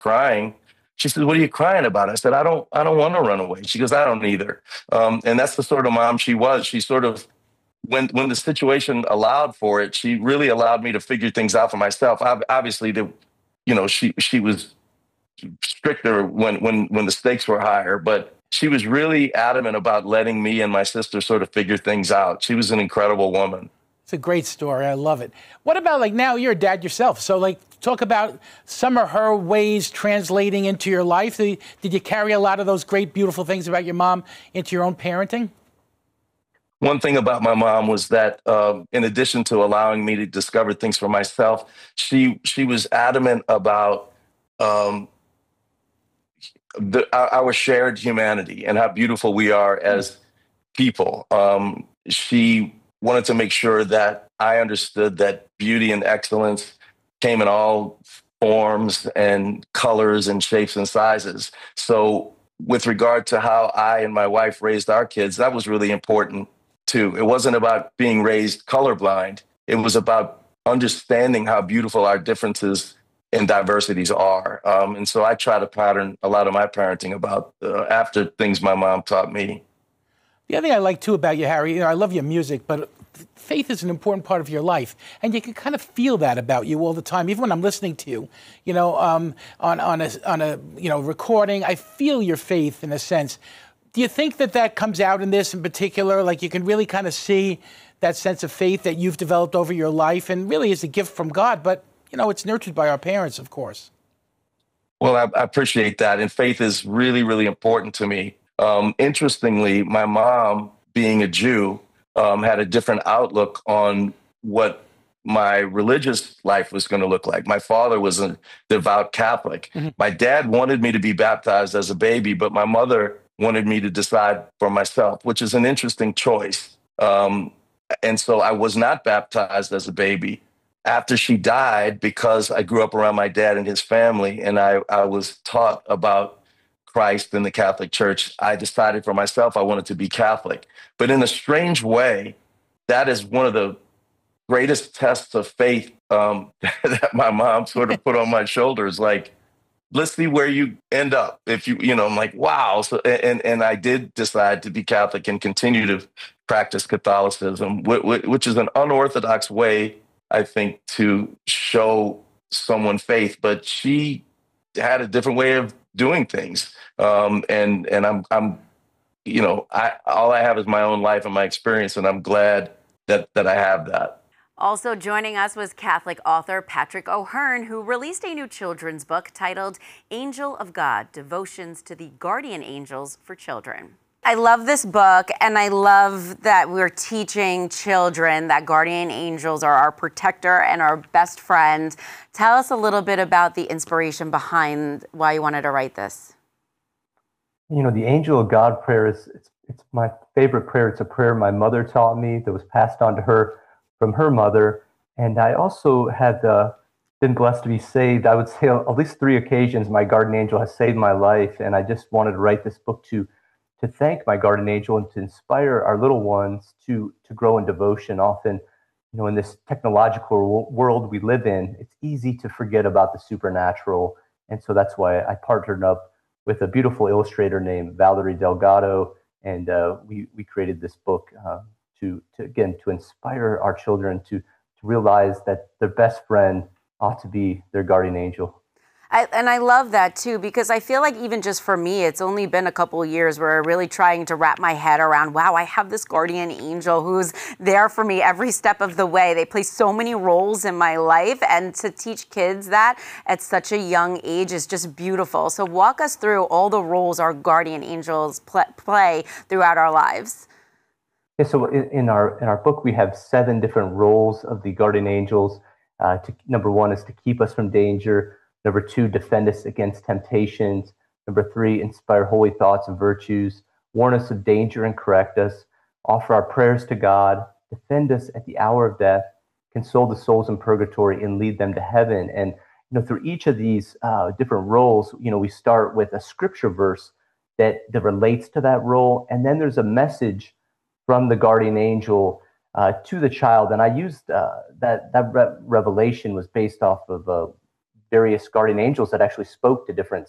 crying. She said, "What are you crying about?" I said, I don't want to run away." She goes, "I don't either." And that's the sort of mom she was. She sort of, when the situation allowed for it, she really allowed me to figure things out for myself. Obviously, she was stricter when the stakes were higher, but she was really adamant about letting me and my sister sort of figure things out. She was an incredible woman. It's a great story. I love it. What about, like, now you're a dad yourself? So, like, talk about some of her ways translating into your life. Did you carry a lot of those great, beautiful things about your mom into your own parenting? One thing about my mom was that, in addition to allowing me to discover things for myself, she was adamant about um, our shared humanity and how beautiful we are as people. She wanted to make sure that I understood that beauty and excellence came in all forms and colors and shapes and sizes. So, with regard to how I and my wife raised our kids, that was really important too. It wasn't about being raised colorblind. It was about understanding how beautiful our differences and diversities are. And so I try to pattern a lot of my parenting about after things my mom taught me. The other thing I like, too, about you, Harry, I love your music, but faith is an important part of your life. And you can kind of feel that about you all the time. Even when I'm listening to you, on a recording, I feel your faith in a sense. Do you think that comes out in this in particular? Like, you can really kind of see that sense of faith that you've developed over your life, and really is a gift from God, but, it's nurtured by our parents, of course. Well, I appreciate that. And faith is really, really important to me. Interestingly, my mom, being a Jew, had a different outlook on what my religious life was going to look like. My father was a devout Catholic. Mm-hmm. My dad wanted me to be baptized as a baby, but my mother wanted me to decide for myself, which is an interesting choice. And so I was not baptized as a baby. After she died, because I grew up around my dad and his family, and I was taught about Christ in the Catholic Church, I decided for myself I wanted to be Catholic. But in a strange way, that is one of the greatest tests of faith that my mom sort of put on my shoulders. Like, let's see where you end up. If I'm like, wow. So, and I did decide to be Catholic and continue to practice Catholicism, which is an unorthodox way, I think, to show someone faith. But she had a different way of doing things. And I'm all I have is my own life and my experience, and I'm glad that I have that. Also joining us was Catholic author Patrick O'Hearn, who released a new children's book titled Angel of God, Devotions to the Guardian Angels for Children. I love this book, and I love that we're teaching children that guardian angels are our protector and our best friend. Tell us a little bit about the inspiration behind why you wanted to write this. The Angel of God prayer it's my favorite prayer. It's a prayer my mother taught me that was passed on to her from her mother. And I also had been blessed to be saved. I would say on at least 3 occasions my guardian angel has saved my life. And I just wanted to write this book to thank my guardian angel and to inspire our little ones to grow in devotion. Often, in this technological world we live in, it's easy to forget about the supernatural. And so that's why I partnered up with a beautiful illustrator named Valerie Delgado. And we created this book to inspire our children to realize that their best friend ought to be their guardian angel. I love that too, because I feel like even just for me, it's only been a couple of years where I'm really trying to wrap my head around, wow, I have this guardian angel who's there for me every step of the way. They play so many roles in my life, and to teach kids that at such a young age is just beautiful. So walk us through all the roles our guardian angels play throughout our lives. Yeah, so in our book, we have 7 different roles of the guardian angels. Number 1 is to keep us from danger. Number 2, defend us against temptations. Number 3, inspire holy thoughts and virtues. Warn us of danger and correct us. Offer our prayers to God. Defend us at the hour of death. Console the souls in purgatory and lead them to heaven. And through each of these different roles, we start with a scripture verse that relates to that role, and then there's a message from the guardian angel to the child. And I used that revelation was based off of various guardian angels that actually spoke to different